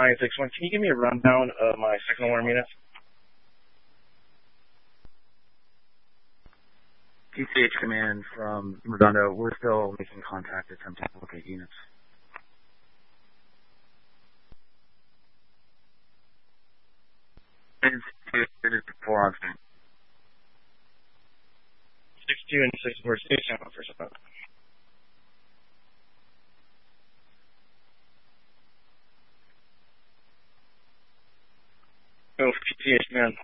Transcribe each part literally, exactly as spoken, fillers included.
nine six one, can you give me a rundown of my second alarm units? T C H Command from Redondo. We're still making contact, attempting to locate units. Four on scene. Six two and six four station for some. Go for T C H Command.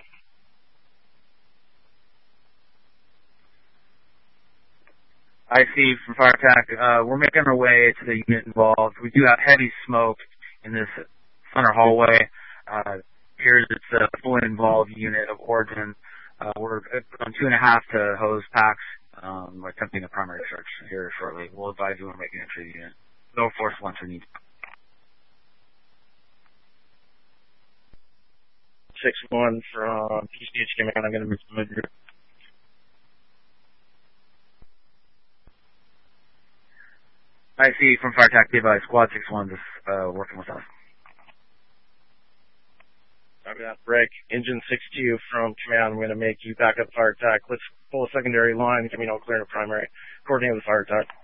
I see from Fire Attack. Uh, we're making our way to the unit involved. We do have heavy smoke in this center hallway. Uh, Here's its uh, fully involved unit of origin. Uh, we're on two and a half to hose packs. Um, we're attempting a primary search here shortly. We'll advise you when we're making entry to the unit. No force once we need. six one from T C H Command. I'm going to move to mid group. I see from Fire Attack Device. Squad six one is uh, working with us. Copy that. Break. Engine six two from Command. I'm going to make you back up Fire Attack. Let's pull a secondary line. Give me no clear to primary. Coordinate with Fire Attack.